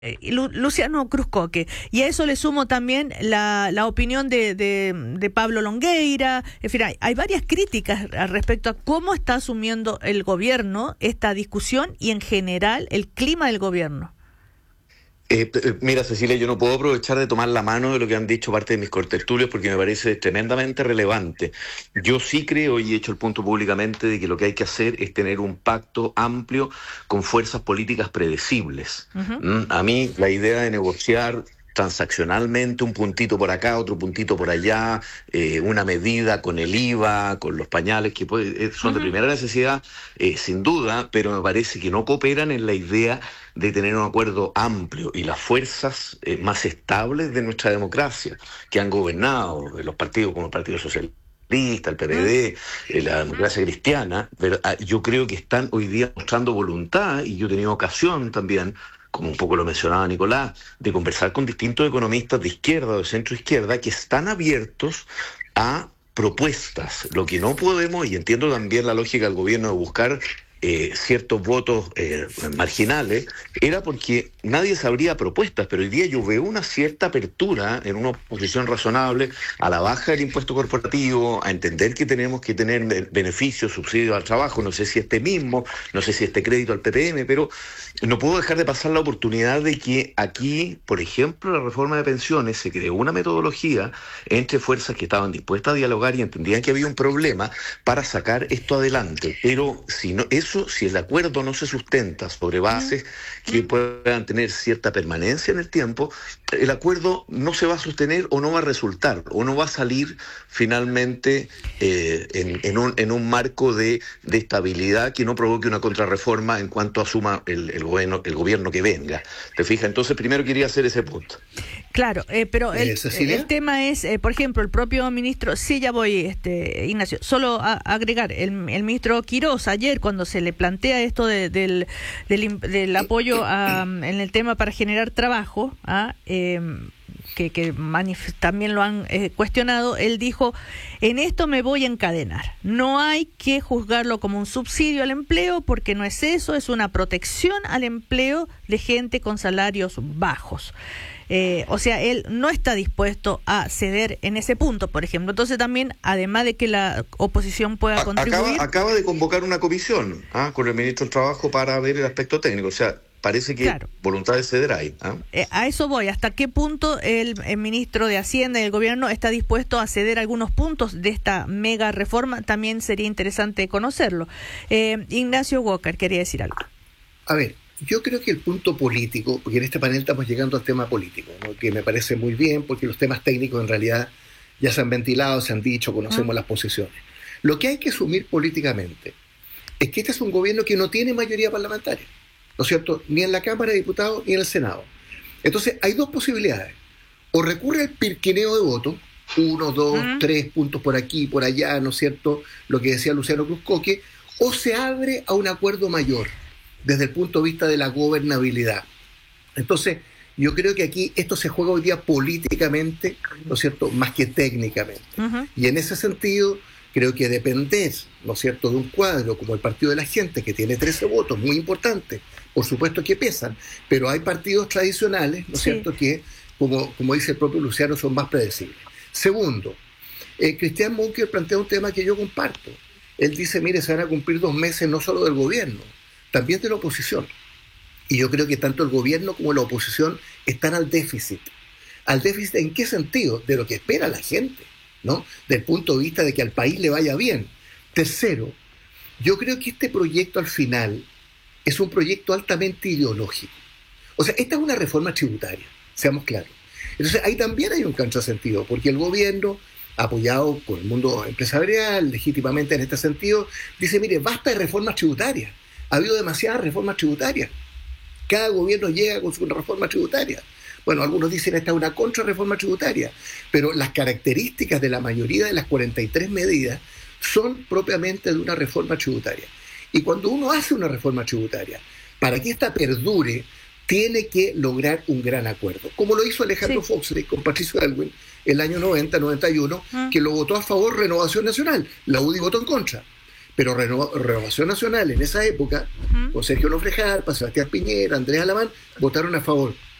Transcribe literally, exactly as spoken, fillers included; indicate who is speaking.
Speaker 1: eh, Lu- Luciano Cruzcoque, y a eso le sumo también la, la opinión de, de, de Pablo Longueira. En fin, hay, hay varias críticas al respecto a cómo está asumiendo el gobierno esta discusión y en general el clima del gobierno.
Speaker 2: Eh, eh, mira, Cecilia, yo no puedo aprovechar de tomar la mano de lo que han dicho parte de mis contertulios porque me parece tremendamente relevante. Yo sí creo y he hecho el punto públicamente de que lo que hay que hacer es tener un pacto amplio con fuerzas políticas predecibles.
Speaker 1: Uh-huh.
Speaker 2: ¿Mm? A mí la idea de negociar transaccionalmente un puntito por acá, otro puntito por allá, eh, una medida con el I V A, con los pañales, que puede, eh, son uh-huh. de primera necesidad, eh, sin duda, pero me parece que no cooperan en la idea de tener un acuerdo amplio y las fuerzas eh, más estables de nuestra democracia, que han gobernado, eh, los partidos como el Partido Socialista, el P P D, eh, la democracia cristiana, pero, ah, yo creo que están hoy día mostrando voluntad, y yo he tenido ocasión también, como un poco lo mencionaba Nicolás, de conversar con distintos economistas de izquierda o de centro izquierda que están abiertos a propuestas. Lo que no podemos, y entiendo también la lógica del gobierno de buscar eh, ciertos votos eh, marginales, era porque nadie sabría propuestas, pero hoy día yo veo una cierta apertura en una oposición razonable a la baja del impuesto corporativo, a entender que tenemos que tener beneficios, subsidios al trabajo, no sé si este mismo, no sé si este crédito al P P M, pero no puedo dejar de pasar la oportunidad de que aquí, por ejemplo, la reforma de pensiones, se creó una metodología entre fuerzas que estaban dispuestas a dialogar y entendían que había un problema para sacar esto adelante, pero si no, eso si el acuerdo no se sustenta sobre bases que puedan tener cierta permanencia en el tiempo, el acuerdo no se va a sostener o no va a resultar, o no va a salir finalmente eh, en, en, un, en un marco de, de estabilidad que no provoque una contrarreforma en cuanto asuma el, el, gobierno, el gobierno que venga. ¿Te fijas? Entonces, primero quería hacer ese punto.
Speaker 1: Claro, eh, pero el,
Speaker 3: Eh, ¿Cecilia?
Speaker 1: el tema es, eh, por ejemplo, el propio ministro, sí, ya voy, este Ignacio, solo a, a agregar, el, el ministro Quirós ayer, cuando se le plantea esto de, del, del, del apoyo a, en el tema para generar trabajo, ¿ah? eh, que, que manif- también lo han eh, cuestionado, él dijo, en esto me voy a encadenar, no hay que juzgarlo como un subsidio al empleo, porque no es eso, es una protección al empleo de gente con salarios bajos. Eh, o sea, él no está dispuesto a ceder en ese punto, por ejemplo. Entonces también, además de que la oposición pueda contribuir...
Speaker 2: Acaba, acaba de convocar una comisión ¿ah? con el ministro del Trabajo para ver el aspecto técnico. O sea, parece que claro. voluntad de ceder hay. ¿ah?
Speaker 1: Eh, a eso voy. ¿Hasta qué punto el, el ministro de Hacienda y el gobierno está dispuesto a ceder algunos puntos de esta mega reforma? También sería interesante conocerlo. Eh, Ignacio Walker quería decir algo.
Speaker 3: A ver, yo creo que el punto político, porque en este panel estamos llegando al tema político, ¿no? Que me parece muy bien, porque los temas técnicos en realidad ya se han ventilado, se han dicho, conocemos uh-huh. las posiciones. Lo que hay que asumir políticamente es que este es un gobierno que no tiene mayoría parlamentaria, ¿no es cierto? Ni en la Cámara de Diputados ni en el Senado. Entonces hay dos posibilidades. O recurre al pirquineo de votos, uno, dos, uh-huh. tres puntos por aquí, por allá, ¿no es cierto? Lo que decía Luciano Cruzcoque, o se abre a un acuerdo mayor desde el punto de vista de la gobernabilidad. Entonces, yo creo que aquí esto se juega hoy día políticamente, ¿no es cierto?, más que técnicamente. Uh-huh. Y en ese sentido, creo que depender, ¿no es cierto?, de un cuadro como el Partido de la Gente, que tiene trece votos, muy importantes, por supuesto que pesan, pero hay partidos tradicionales, ¿no es sí. cierto?, que, como, como dice el propio Luciano, son más predecibles. Segundo, eh, Christian Bunker plantea un tema que yo comparto. Él dice, mire, se van a cumplir dos meses no solo del gobierno, también de la oposición. Y yo creo que tanto el gobierno como la oposición están al déficit. ¿Al déficit en qué sentido? De lo que espera la gente, ¿no? Del punto de vista de que al país le vaya bien. Tercero, yo creo que este proyecto al final es un proyecto altamente ideológico. O sea, esta es una reforma tributaria, seamos claros. Entonces ahí también hay un contrasentido, porque el gobierno, apoyado con el mundo empresarial, legítimamente en este sentido, dice, mire, basta de reformas tributarias. Ha habido demasiadas reformas tributarias. Cada gobierno llega con su reforma tributaria. Bueno, algunos dicen esta es una contrarreforma tributaria, pero las características de la mayoría de las cuarenta y tres medidas son propiamente de una reforma tributaria. Y cuando uno hace una reforma tributaria, para que esta perdure, tiene que lograr un gran acuerdo. Como lo hizo Alejandro sí. Foxley con Patricio Aylwin el año noventa, noventa y uno, ah. que lo votó a favor Renovación Nacional. La U D I votó en contra. Pero Reno- Renovación Nacional en esa época,
Speaker 1: ¿Mm?
Speaker 3: con Sergio Nofre Jarpa, Sebastián Piñera, Andrés Alamán, votaron a favor.